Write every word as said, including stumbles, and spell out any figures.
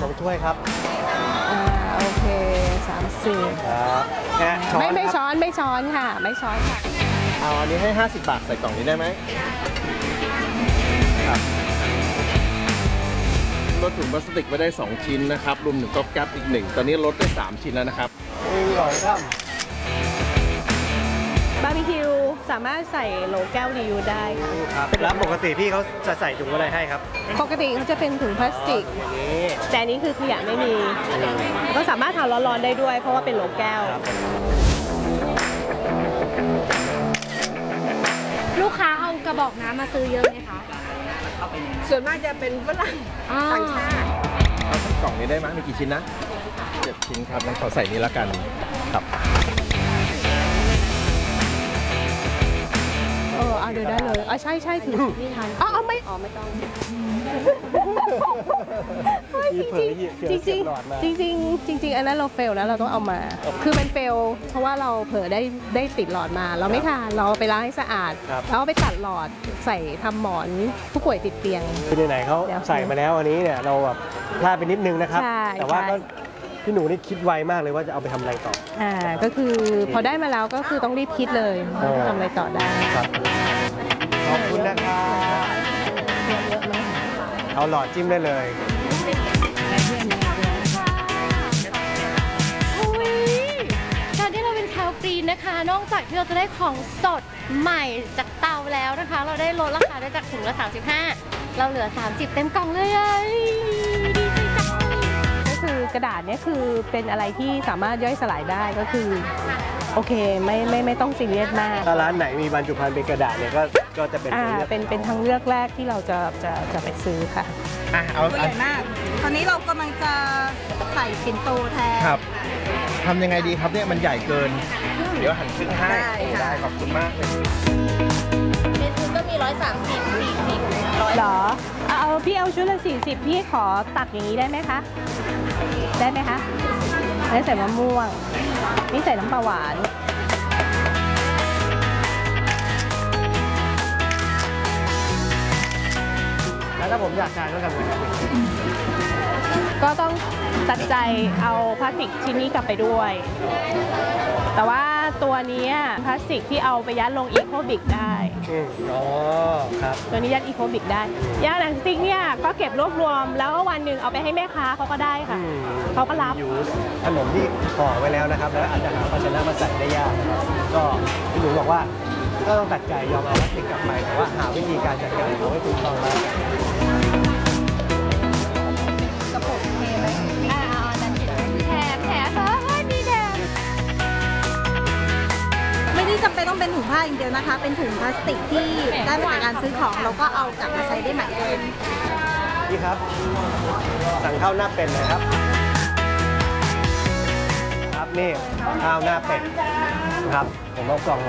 ลงถ้วยครับอ่าโอเคสามสิบครับแค่ช้อนไม่ไม่ช้อนไม่ช้อนค่ะไม่ช้อนค่ะเอาอันนี้ให้ห้าสิบบาทใส่กล่องนี้ได้ไหมครับลดถุงพลาสติกไว้ได้สองชิ้นนะครับรวมถึงก๊อบแก๊บอีกหนึ่งตอนนี้ลดได้สามชิ้นแล้วนะครับหนึ่งสองสามบาร์บีคิวสามารถใส่โหลแก้วรีวิวได้ค่ะครับแล้วปกติพี่เขาจะใส่ถุงอะไรให้ครับปกติเขาจะเป็นถุงพลาสติกแต่อันนี้คือขยะไม่มีก็สามารถทานร้อนๆได้ด้วยเพราะว่าเป็นโหลแก้วลูกค้าเอากระบอกน้ำมาซื้อเยอะไหมคะส่วนมากจะเป็นฝรั่งต่างชาติเอาทั้งกล่องนี้ได้ไหมมีกี่ชิ้นนะเจ็ดชิ้นครับงั้นขอใส่นี้ละกันครับเออเอาเดี๋ยวได้เลยอ๋อใช่ใช่ถือนี่ทันอ๋อเอาไม่อ๋อไม่ต้องจริงจริงจริงจริงจริงจริงอันนั้นเราเฟลแล้วเราต้องเอามาคือเป็นเฟลเพราะว่าเราเผลอได้ได้ติดหลอดมาเราไม่ทานเราไปล้างให้สะอาดแล้วเอาไปตัดหลอดใส่ทำหมอนผู้ป่วยติดเตียงคือไหนๆเขาใส่มาแล้วอันนี้เนี่ยเราแบบพลาดไปนิดนึงนะครับแต่ว่าก็พี่หนูนี่คิดไวมากเลยว่าจะเอาไปทำอะไรต่ออ่าก็คือพอได้มาแล้วก็คือต้องรีบคิดเลยทำอะไรต่อได้ครับขอบคุณนะครับเอาหลอดจิ้มได้เลยการที่เราเป็นชาวกรีนนะคะนอกจากที่เราจะได้ของสดใหม่จากเตาแล้วนะคะเราได้ลดราคาได้จากถุงละสามสิบห้าเราเหลือสามสิบเต็มกล่องเลยคือกระดาษเนี่ยคือเป็นอะไรที่สามารถย่อยสลายได้ก็คือโอเคไม่ไม่ไม่ต้องซีเรียสมากถ้าร้านไหนมีบรรจุภัณฑ์เป็นกระดาษเนี่ยก็ก็จะเป็นอ่าเป็นเป็นทางเลือกแรกที่เราจะจะจะไปซื้อค่ะอ่ะเอาตัวใหญ่มากตอนนี้เรากำลังจะใส่ปิ่นโตแทนครับทำยังไงดีครับเนี่ยมันใหญ่เกินเดี๋ยวหั่นครึ่งให้ได้ขอบคุณมากเลยเมนูก็มีร้อยสามสิบสี่สิบหรอเอาพี่เอาชุดละสี่สิบพี่ขอตักอย่างนี้ได้ไหมคะได้ไหมคะแล้วใส่มะม่วงนี่ใส่น้ำปลาหวานแล้วถ้าผมอยากทานก็ทำยังไงก็ต้องตัดใจเอาพลาสติกชิ้นนี้กลับไปด้วยแต่ว่าตัวนี้พลาสติกที่เอาไปยัดลงอีโคบิกได้อ๋อครับตัวนี้ยัดอีโคบิกได้ยาหนังสติ๊กเนี่ยก็เก็บรวบรวมแล้ววันหนึ่งเอาไปให้แม่ค้าเขาก็ได้ค่ะเขาก็รับขนมที่ห่อไว้แล้วนะครับแล้วอาจจะหาภาชนะมาใส่ได้ยากก็พี่หนูบอกว่าก็ต้องตัดใจยอมเอาพลาสติกกลับไปแต่ว่าหาวิธีการจัดการเขาให้ถูกต้องแล้วกระปุกเทไหมอ่าเอานั้นแถมแถมเฮ้ยมีแถมไม่ได้จำเป็นต้องเป็นถุงผ้าอย่างเดียวนะคะเป็นถุงพลาสติกที่ได้มาจากการซื้อของเราก็เอากลับมาใช้ได้ใหม่เลยพี่ครับสั่งข้าวหน้าเป็ดเลยครับครับนี่ข้าวหน้าเป็ดครับผมเอากล่อง